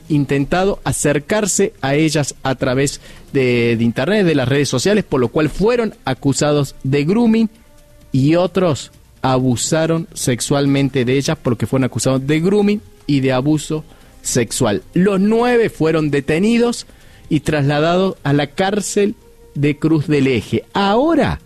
intentado acercarse a ellas a través de internet, de las redes sociales, por lo cual fueron acusados de grooming, y otros abusaron sexualmente de ellas porque fueron acusados de grooming y de abuso sexual. Los 9 fueron detenidos y trasladados a la cárcel de Cruz del Eje. Ahora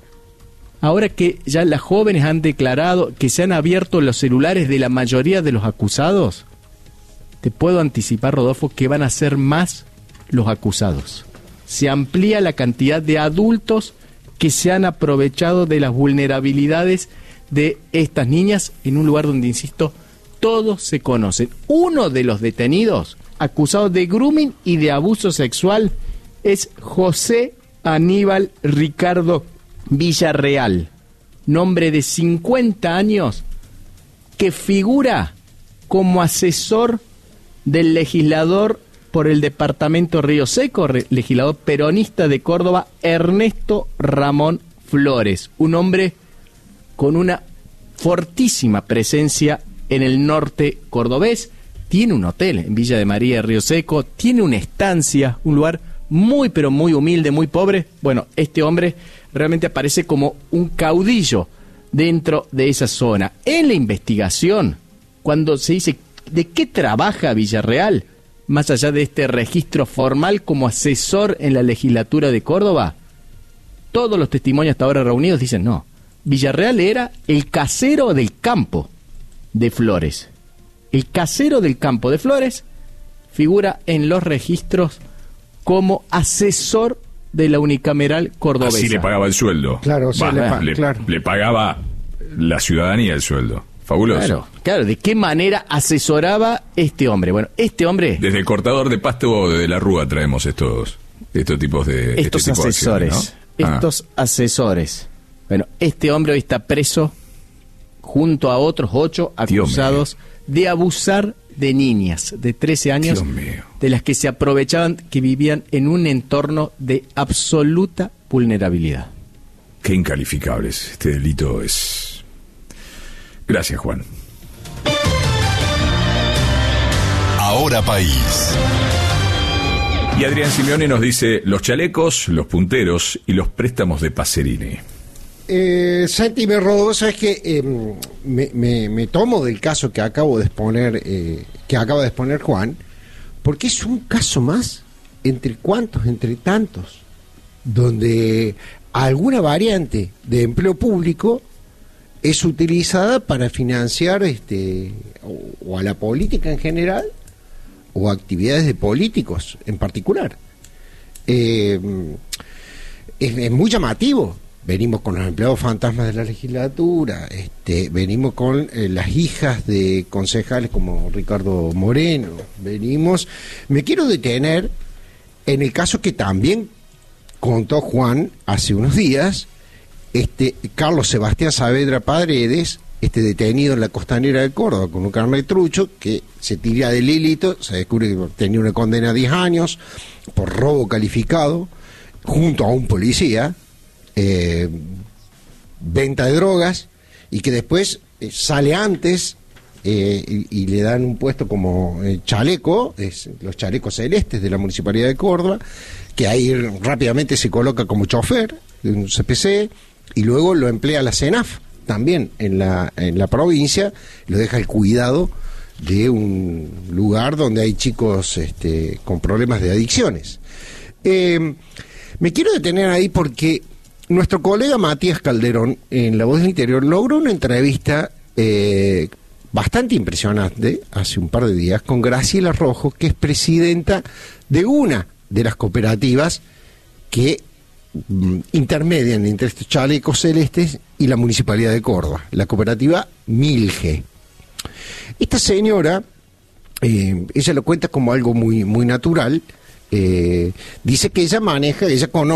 que ya las jóvenes han declarado que se han abierto los celulares de la mayoría de los acusados, te puedo anticipar, Rodolfo, que van a ser más los acusados. Se amplía la cantidad de adultos que se han aprovechado de las vulnerabilidades de estas niñas en un lugar donde, insisto, todos se conocen. Uno de los detenidos acusado de grooming y de abuso sexual es José Aníbal Ricardo Villarreal, nombre de 50 años, que figura como asesor del legislador por el departamento Río Seco, legislador peronista de Córdoba, Ernesto Ramón Flores, un hombre con una fortísima presencia en el norte cordobés. Tiene un hotel en Villa de María de Río Seco, tiene una estancia, un lugar muy pero muy humilde, muy pobre. Bueno, este hombre realmente aparece como un caudillo dentro de esa zona. En la investigación, cuando se dice de qué trabaja Villarreal, más allá de este registro formal como asesor en la legislatura de Córdoba, todos los testimonios hasta ahora reunidos dicen no. Villarreal era el casero del campo de Flores. El casero del campo de Flores figura en los registros como asesor de la unicameral cordobesa. Así le pagaba el sueldo. Claro, o sea, le pagaba la ciudadanía el sueldo. Fabuloso. Claro, ¿de qué manera asesoraba este hombre? Bueno, este hombre... Desde el cortador de pasto de la Rúa traemos estos tipos de... Estos tipo asesores, de acciones, ¿no? asesores. Bueno, este hombre hoy está preso junto a otros 8 acusados de abusar de niñas de 13 años, de las que se aprovechaban, que vivían en un entorno de absoluta vulnerabilidad. Qué incalificables. Este delito es... Gracias, Juan. Ahora País. Y Adrián Simeone nos dice los chalecos, los punteros y los préstamos de Pacerini. Santi, sabes que me tomo del caso que acabo de exponer, que acaba de exponer Juan, porque es un caso más entre tantos, donde alguna variante de empleo público es utilizada para financiar o a la política en general o actividades de políticos en particular. Es muy llamativo. Venimos con los empleados fantasmas de la legislatura, venimos con las hijas de concejales como Ricardo Moreno, me quiero detener en el caso que también contó Juan hace unos días, Carlos Sebastián Saavedra Paredes, detenido en la costanera de Córdoba con un carnet trucho, que se tira del delito, se descubre que tenía una condena a 10 años por robo calificado, junto a un policía, venta de drogas, y que después sale antes y le dan un puesto como chaleco, los chalecos celestes de la Municipalidad de Córdoba, que ahí rápidamente se coloca como chofer de un CPC, y luego lo emplea la CENAF también en la provincia, lo deja al cuidado de un lugar donde hay chicos con problemas de adicciones. Me quiero detener ahí porque nuestro colega Matías Calderón, en La Voz del Interior, logró una entrevista bastante impresionante hace un par de días con Graciela Rojo, que es presidenta de una de las cooperativas que intermedian entre estos chalecos celestes y la Municipalidad de Córdoba, la cooperativa Milge. Esta señora, ella lo cuenta como algo muy, muy natural. Dice que ella maneja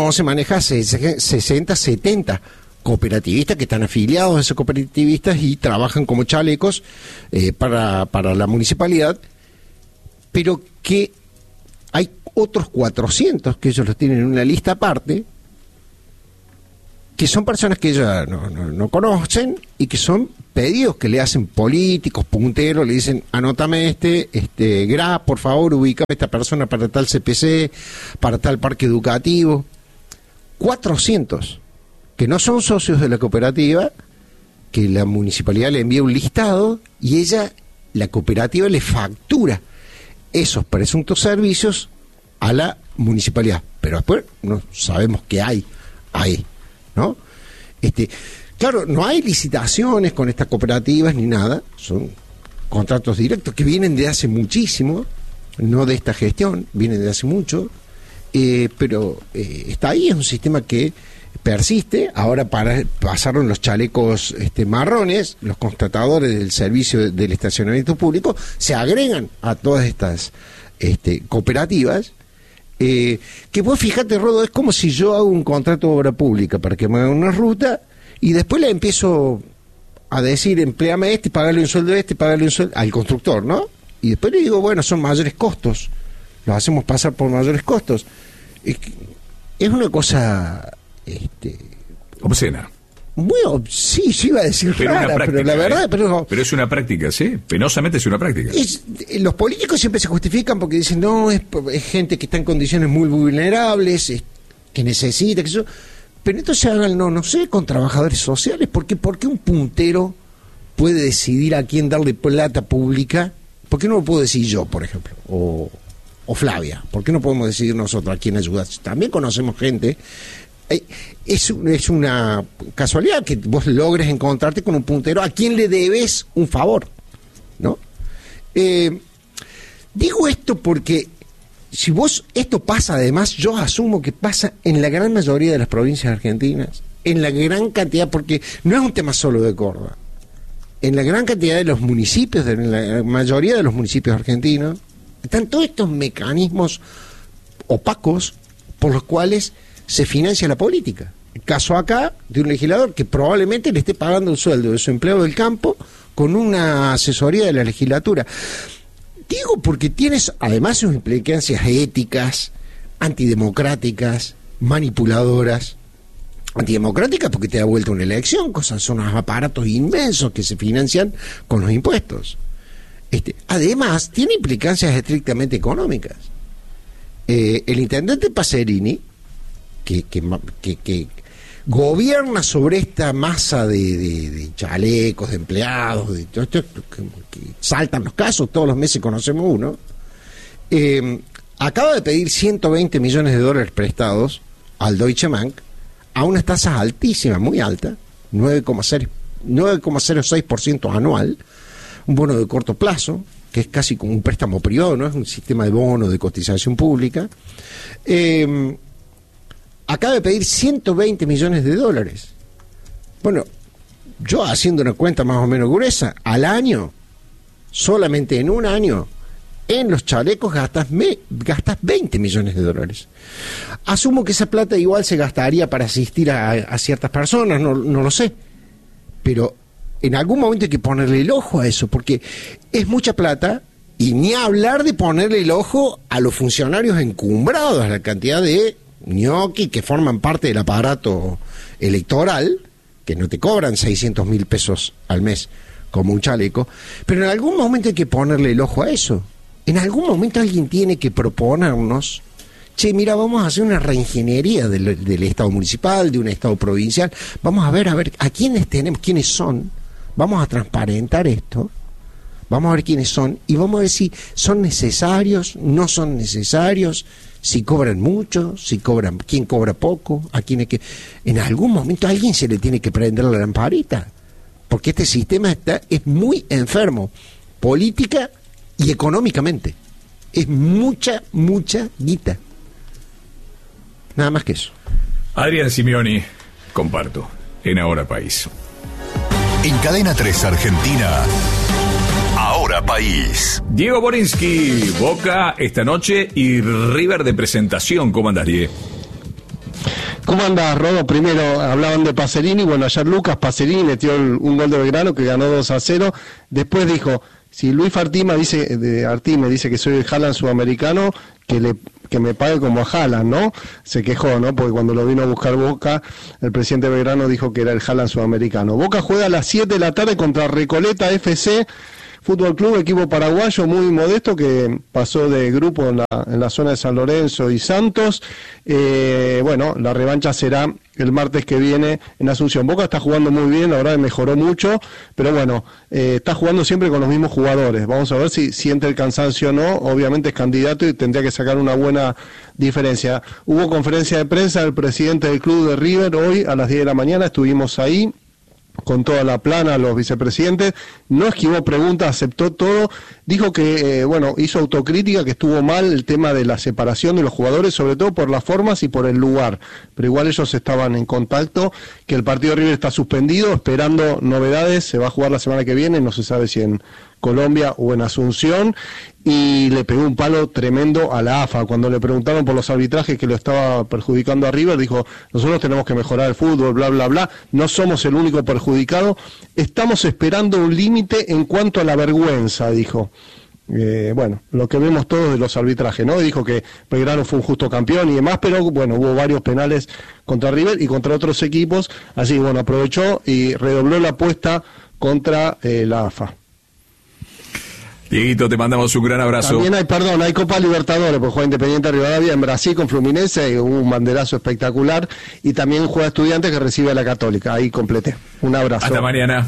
60, 70 cooperativistas que están afiliados a esos cooperativistas y trabajan como chalecos para la municipalidad, pero que hay otros 400 que ellos los tienen en una lista aparte, que son personas que ella no conocen y que son pedidos que le hacen políticos, punteros, le dicen, anótame GRA, por favor, ubícame esta persona para tal CPC, para tal parque educativo. 400 que no son socios de la cooperativa, que la municipalidad le envía un listado y la cooperativa le factura esos presuntos servicios a la municipalidad. Pero después no sabemos qué hay ahí, ¿no? Claro, no hay licitaciones con estas cooperativas ni nada, son contratos directos que vienen de hace muchísimo, no de esta gestión, vienen de hace mucho, pero está ahí, es un sistema que persiste. Ahora pasaron los chalecos marrones, los constatadores del servicio del estacionamiento público, se agregan a todas estas cooperativas, que vos fíjate, Rodo, es como si yo hago un contrato de obra pública para que me hagan una ruta y después le empiezo a decir, empléame pagarle un sueldo pagarle un sueldo al constructor, ¿no? Y después le digo, bueno, son mayores costos, los hacemos pasar por mayores costos. Es una cosa obscena. Bueno, sí, yo iba a decir pero rara, pero la verdad... Pero es una práctica, sí, penosamente es una práctica. Los políticos siempre se justifican porque dicen, no, es gente que está en condiciones muy vulnerables, que necesita, que eso... Pero entonces hagan, no sé, con trabajadores sociales, ¿por qué un puntero puede decidir a quién darle plata pública? ¿Por qué no lo puedo decidir yo, por ejemplo? O Flavia, ¿por qué no podemos decidir nosotros a quién ayudar? También conocemos gente... Es una casualidad que vos logres encontrarte con un puntero a quien le debes un favor, ¿no? Digo esto porque si esto pasa, además, yo asumo que pasa en la gran mayoría de las provincias argentinas, en la gran cantidad, porque no es un tema solo de Córdoba, en la gran cantidad de los municipios, en la mayoría de los municipios argentinos, están todos estos mecanismos opacos por los cuales se financia la política. El caso acá de un legislador que probablemente le esté pagando el sueldo de su empleado del campo con una asesoría de la legislatura. Digo porque tienes además sus implicancias éticas, antidemocráticas, manipuladoras. Antidemocráticas porque te da vuelta una elección, son unos aparatos inmensos que se financian con los impuestos. Además, tiene implicancias estrictamente económicas. El intendente Pacerini, que gobierna sobre esta masa de chalecos, de empleados, de todo esto, que saltan los casos, todos los meses conocemos uno, acaba de pedir $120 millones prestados al Deutsche Bank a unas tasas altísimas, muy altas, 9,06% anual, un bono de corto plazo, que es casi como un préstamo privado, no es un sistema de bono de cotización pública. Acaba de pedir $120 millones. Bueno, yo haciendo una cuenta más o menos gruesa, al año, solamente en un año, en los chalecos gastas $20 millones. Asumo que esa plata igual se gastaría para asistir a ciertas personas, no lo sé. Pero en algún momento hay que ponerle el ojo a eso, porque es mucha plata, y ni hablar de ponerle el ojo a los funcionarios encumbrados, a la cantidad de ñoqui que forman parte del aparato electoral, que no te cobran 600.000 pesos al mes como un chaleco, pero en algún momento hay que ponerle el ojo a eso. En algún momento alguien tiene que proponernos, che, mira, vamos a hacer una reingeniería del Estado municipal, de un Estado provincial, vamos a ver a quiénes tenemos, quiénes son, vamos a transparentar esto, vamos a ver quiénes son y vamos a ver si son necesarios, no son necesarios, si cobran mucho, quién cobra poco, a quién es que... En algún momento a alguien se le tiene que prender la lamparita, porque este sistema es muy enfermo, política y económicamente. Es mucha guita. Nada más que eso. Adrián Simeoni, comparto, en Ahora País. En Cadena 3 Argentina, Ahora País. Diego Borinsky, Boca esta noche y River de presentación. ¿Cómo andás, Diego? ¿Cómo andás, Rodo? Primero hablaban de Pacerini. Bueno, ayer Lucas Pacerini metió un gol de Belgrano que ganó 2-0. Después dijo, si Luis Artime dice que soy el Haaland sudamericano, que que me pague como a Haaland, ¿no? Se quejó, ¿no? Porque cuando lo vino a buscar Boca, el presidente Belgrano dijo que era el Haaland sudamericano. Boca juega a las 7 de la tarde contra Recoleta FC Fútbol Club, equipo paraguayo muy modesto que pasó de grupo en la zona de San Lorenzo y Santos. Bueno, la revancha será el martes que viene en Asunción. Boca está jugando muy bien, la verdad que mejoró mucho, pero bueno, está jugando siempre con los mismos jugadores. Vamos a ver si siente el cansancio o no. Obviamente es candidato y tendría que sacar una buena diferencia. Hubo conferencia de prensa del presidente del club de River hoy a las 10 de la mañana, estuvimos ahí con toda la plana, los vicepresidentes, no esquivó preguntas, aceptó todo, dijo que, bueno, hizo autocrítica, que estuvo mal el tema de la separación de los jugadores, sobre todo por las formas y por el lugar, pero igual ellos estaban en contacto, que el partido de River está suspendido, esperando novedades, se va a jugar la semana que viene, no se sabe si en Colombia o en Asunción, y le pegó un palo tremendo a la AFA. Cuando le preguntaron por los arbitrajes que lo estaba perjudicando a River, dijo, nosotros tenemos que mejorar el fútbol, bla, bla, bla, no somos el único perjudicado, estamos esperando un límite en cuanto a la vergüenza, dijo. Bueno, lo que vemos todos de los arbitrajes, ¿no? Dijo que Belgrano fue un justo campeón y demás, pero bueno, hubo varios penales contra River y contra otros equipos, así bueno, aprovechó y redobló la apuesta contra la AFA. Dieguito, te mandamos un gran abrazo. También hay Copa Libertadores, porque juega Independiente Rivadavia en Brasil con Fluminense, y hubo un banderazo espectacular, y también juega Estudiantes que recibe a la Católica. Ahí completé. Un abrazo. Hasta mañana.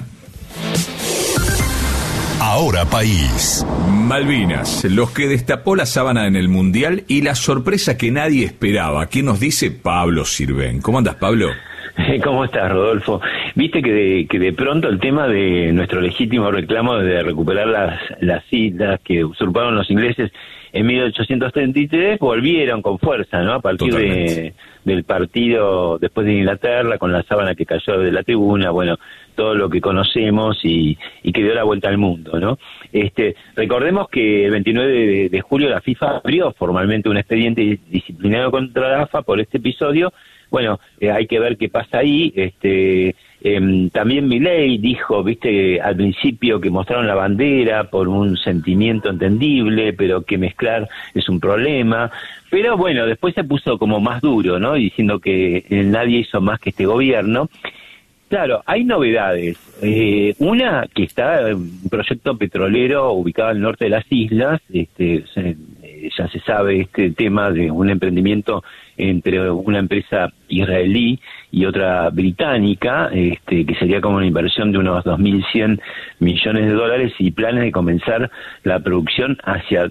Ahora País. Malvinas, los que destapó la sábana en el Mundial y la sorpresa que nadie esperaba. ¿Qué nos dice Pablo Sirven? ¿Cómo andas, Pablo? ¿Cómo estás, Rodolfo? Viste que de pronto el tema de nuestro legítimo reclamo de recuperar las islas que usurparon los ingleses en 1833 volvieron con fuerza, ¿no? A partir del partido después de Inglaterra, con la sábana que cayó de la tribuna, bueno, todo lo que conocemos y que dio la vuelta al mundo, ¿no? Recordemos que el 29 de julio la FIFA abrió formalmente un expediente disciplinario contra la AFA por este episodio. Bueno, hay que ver qué pasa ahí. También Milei dijo, viste, al principio que mostraron la bandera por un sentimiento entendible, pero que mezclar es un problema. Pero bueno, después se puso como más duro, ¿no? Diciendo que nadie hizo más que este gobierno. Claro, hay novedades. Una, que está un proyecto petrolero ubicado al norte de las islas, ya se sabe este tema de un emprendimiento entre una empresa israelí y otra británica, que sería como una inversión de unos 2.100 millones de dólares y planes de comenzar la producción hacia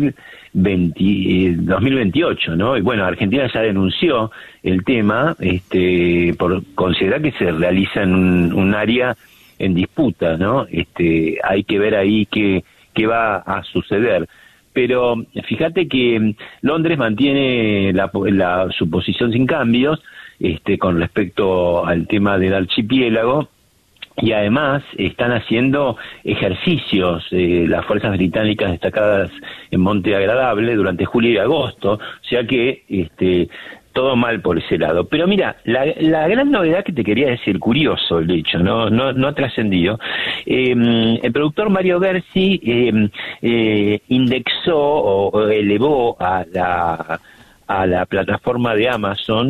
2028, ¿no? Y bueno, Argentina ya denunció el tema por considerar que se realiza en un área en disputa, ¿no? Hay que ver ahí qué va a suceder. Pero fíjate que Londres mantiene su posición sin cambios con respecto al tema del archipiélago, y además están haciendo ejercicios las fuerzas británicas destacadas en Monte Agradable durante julio y agosto, o sea que todo mal por ese lado. Pero mira, la gran novedad que te quería decir, curioso el hecho, no ha trascendido. El productor Mario Gersi indexó o elevó a la plataforma de Amazon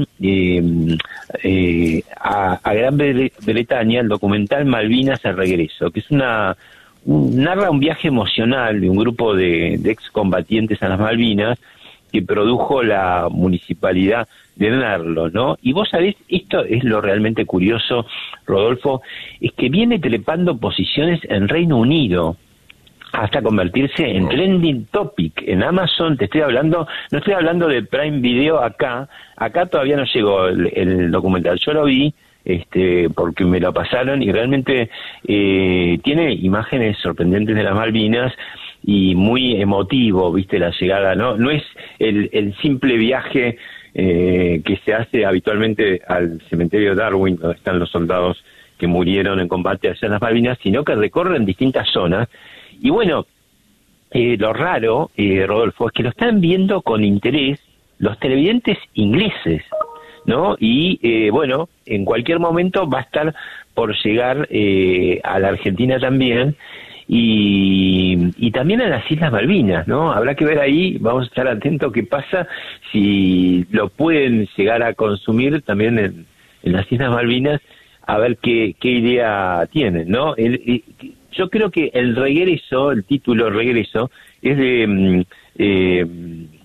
a Gran Bretaña el documental Malvinas al regreso, que es narra un viaje emocional de un grupo de excombatientes a las Malvinas que produjo la municipalidad de Merlo, ¿no? Y vos sabés, esto es lo realmente curioso, Rodolfo, es que viene trepando posiciones en Reino Unido hasta convertirse en trending topic en Amazon. No estoy hablando de Prime Video acá todavía no llegó el documental, yo lo vi porque me lo pasaron y realmente tiene imágenes sorprendentes de las Malvinas y muy emotivo, viste, la llegada, no es el simple viaje que se hace habitualmente al cementerio de Darwin, donde están los soldados que murieron en combate allá en las Malvinas, sino que recorren distintas zonas. Y bueno, lo raro, Rodolfo, es que lo están viendo con interés los televidentes ingleses, ¿no? Y bueno, en cualquier momento va a estar por llegar a la Argentina también. y también a las Islas Malvinas, ¿no? Habrá que ver ahí, vamos a estar atentos qué pasa, si lo pueden llegar a consumir también en las Islas Malvinas, a ver qué idea tienen, ¿no? Yo creo que el regreso, el título regreso, es de